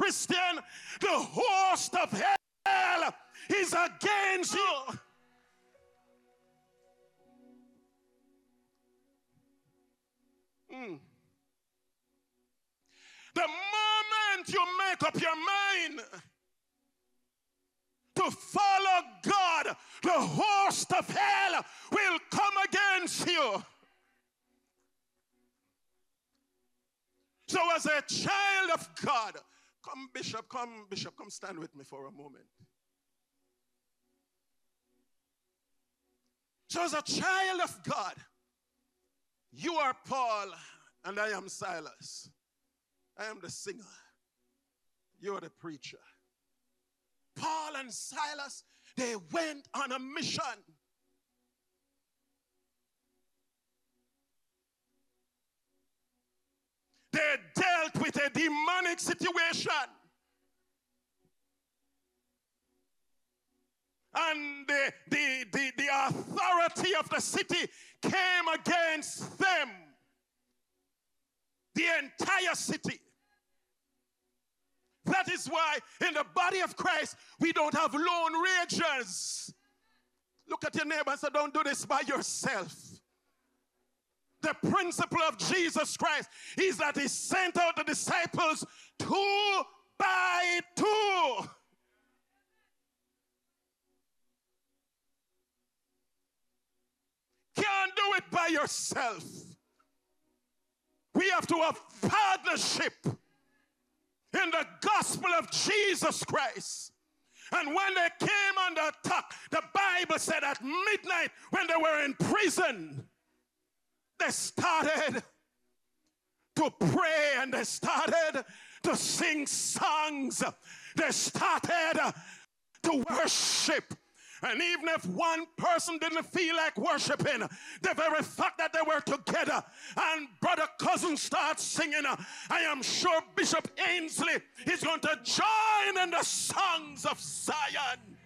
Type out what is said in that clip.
Christian, the host of hell is against you. The moment you make up your mind to follow God, the host of hell will come against you. So as a child of God, come Bishop, come stand with me for a moment. So as a child of God, you are Paul and I am Silas. I am the singer. You are the preacher. Paul and Silas, they went on a mission. They dealt with a demonic situation. And the authority of the city came against them. The entire city. That is why in the body of Christ, we don't have lone rangers. Look at your neighbor and say, don't do this by yourself. The principle of Jesus Christ is that he sent out the disciples 2 by 2. Can't do it by yourself. We have to have partnership in the gospel of Jesus Christ. And when they came under attack, the Bible said at midnight when they were in prison, they started to pray and they started to sing songs. They started to worship. And even if one person didn't feel like worshiping, the very fact that they were together and Brother Cousin starts singing, I am sure Bishop Ainsley is going to join in the songs of Zion.